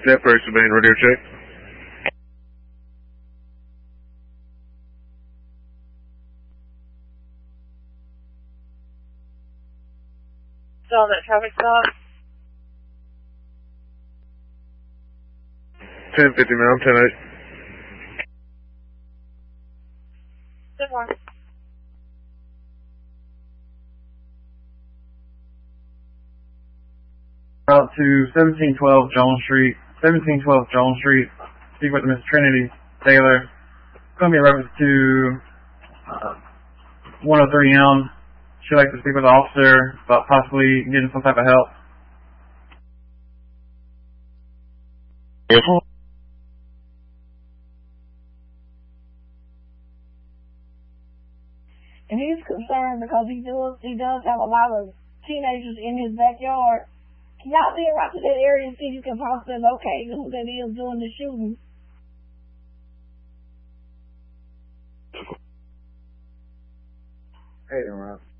That first main radio check. Still on that traffic stop. 1050 mile, 10-8. Good morning. Out to 1712 Jones Street. 1712 Jones Street. Speak with Miss Trinity Taylor. It's going to be a reference to 103 Elm. She'd like to speak with the officer about possibly getting some type of help. And he's concerned because he does have a lot of teenagers in his backyard. Can y'all be around to that area and see if you can possibly locate who that is doing the shooting? Hey, Rob.